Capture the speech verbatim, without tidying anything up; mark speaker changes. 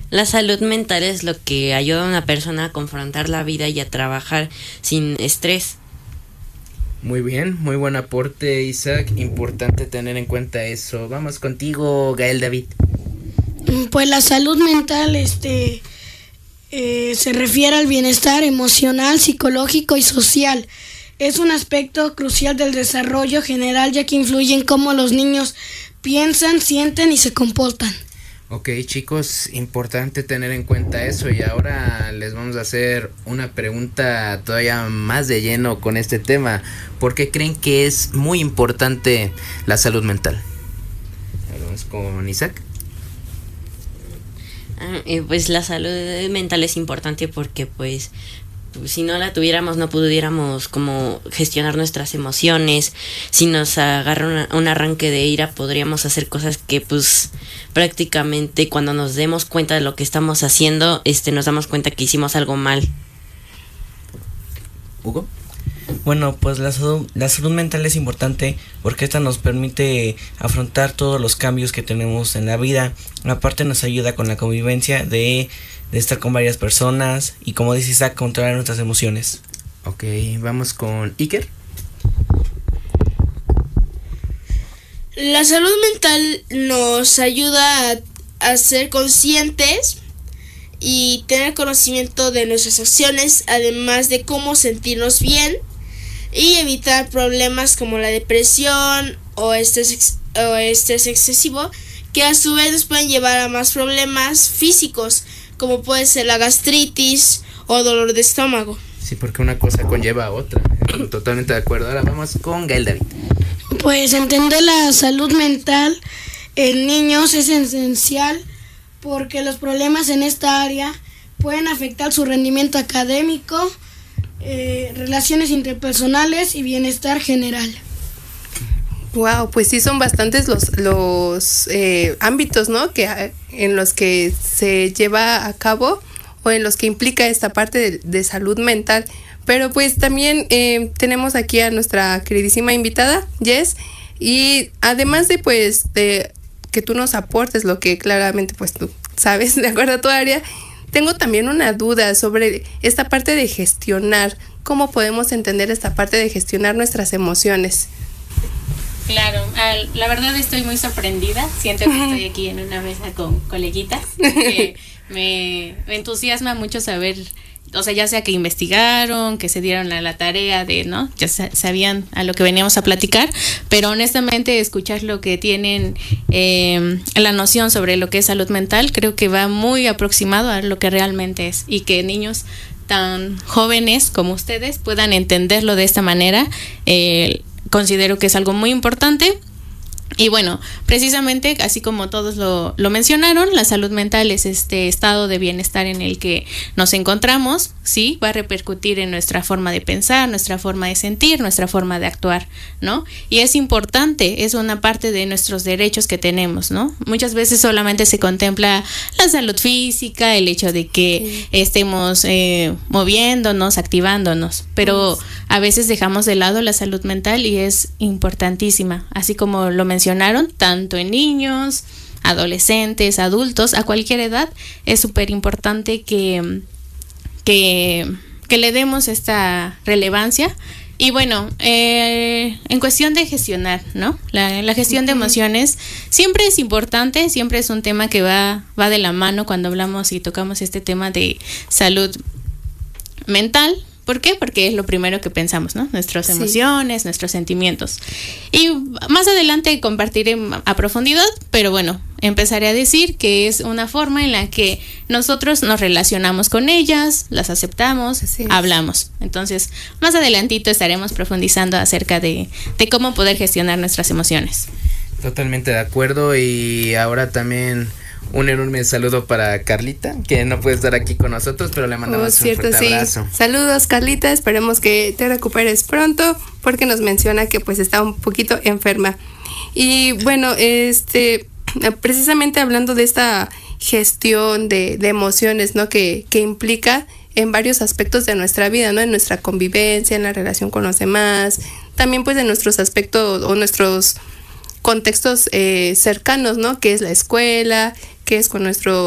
Speaker 1: La salud mental es lo que ayuda a una persona a confrontar la vida y a trabajar sin estrés.
Speaker 2: Muy bien, muy buen aporte, Isaac. Importante tener en cuenta eso. Vamos contigo, Gael David.
Speaker 3: Pues la salud mental este, eh, se refiere al bienestar emocional, psicológico y social. Es un aspecto crucial del desarrollo general, ya que influye en cómo los niños piensan, sienten y se comportan.
Speaker 2: Ok, chicos, importante tener en cuenta eso, y ahora les vamos a hacer una pregunta todavía más de lleno con este tema. ¿Por qué creen que es muy importante la salud mental? Vamos con Isaac.
Speaker 1: Ah, eh, pues la salud mental es importante porque pues si no la tuviéramos no pudiéramos como gestionar nuestras emociones. Si nos agarra una, un arranque de ira, podríamos hacer cosas que pues prácticamente cuando nos demos cuenta de lo que estamos haciendo, este nos damos cuenta que hicimos algo mal.
Speaker 2: ¿Hugo?
Speaker 4: Bueno, pues la salud, la salud mental es importante porque esta nos permite afrontar todos los cambios que tenemos en la vida. Aparte nos ayuda con la convivencia de, de estar con varias personas y, como dice Isaac, controlar nuestras emociones.
Speaker 2: Ok, vamos con Iker.
Speaker 5: La salud mental nos ayuda a, a ser conscientes y tener conocimiento de nuestras acciones, además de cómo sentirnos bien y evitar problemas como la depresión o estrés, o estrés excesivo, que a su vez nos pueden llevar a más problemas físicos, como puede ser la gastritis o dolor de estómago.
Speaker 2: Sí, porque una cosa conlleva a otra. Totalmente de acuerdo. Ahora vamos con Gael David.
Speaker 3: Pues entender la salud mental en niños es esencial porque los problemas en esta área pueden afectar su rendimiento académico, eh, relaciones interpersonales y bienestar general.
Speaker 6: Wow, pues sí son bastantes los los eh, ámbitos, ¿no? Que en los que se lleva a cabo o en los que implica esta parte de, de salud mental. Pero pues también eh, tenemos aquí a nuestra queridísima invitada, Jess, y además de pues de que tú nos aportes lo que claramente pues tú sabes de acuerdo a tu área, tengo también una duda sobre esta parte de gestionar. ¿Cómo podemos entender esta parte de gestionar nuestras emociones?
Speaker 7: Claro, la verdad estoy muy sorprendida. Siento que estoy aquí en una mesa con coleguitas. Que me, me entusiasma mucho saber, o sea, ya sea que investigaron, que se dieron a la tarea de, ¿no? Ya sabían a lo que veníamos a platicar, pero honestamente escuchar lo que tienen, eh, la noción sobre lo que es salud mental, creo que va muy aproximado a lo que realmente es, y que niños tan jóvenes como ustedes puedan entenderlo de esta manera, eh, considero que es algo muy importante. Y bueno, precisamente así como todos lo, lo mencionaron, la salud mental es este estado de bienestar en el que nos encontramos, ¿sí? Va a repercutir en nuestra forma de pensar, nuestra forma de sentir, nuestra forma de actuar, ¿no? Y es importante, es una parte de nuestros derechos que tenemos, ¿no? Muchas veces solamente se contempla la salud física, el hecho de que sí. estemos eh, moviéndonos, activándonos, pero sí. a veces dejamos de lado la salud mental y es importantísima, así como lo mencionaron, tanto en niños, adolescentes, adultos, a cualquier edad, es súper importante que, que, que le demos esta relevancia. Y bueno, eh, en cuestión de gestionar, ¿no? La, la gestión de emociones siempre es importante, siempre es un tema que va, va de la mano cuando hablamos y tocamos este tema de salud mental. ¿Por qué? Porque es lo primero que pensamos, ¿no? Nuestras emociones, sí. nuestros sentimientos. Y más adelante compartiré a profundidad, pero bueno, empezaré a decir que es una forma en la que nosotros nos relacionamos con ellas, las aceptamos, sí. hablamos. Entonces, más adelantito estaremos profundizando acerca de, de cómo poder gestionar nuestras emociones.
Speaker 2: Totalmente de acuerdo, y ahora también un enorme saludo para Carlita, que no puede estar aquí con nosotros, pero le mandamos oh, cierto, un fuerte sí. abrazo.
Speaker 6: Saludos, Carlita, esperemos que te recuperes pronto, porque nos menciona que pues está un poquito enferma. Y bueno, este precisamente hablando de esta gestión de, de emociones, ¿no? Que, que implica en varios aspectos de nuestra vida, ¿no? En nuestra convivencia, en la relación con los demás, también pues en nuestros aspectos o nuestros contextos eh, cercanos, ¿no? Que es la escuela, que es con nuestro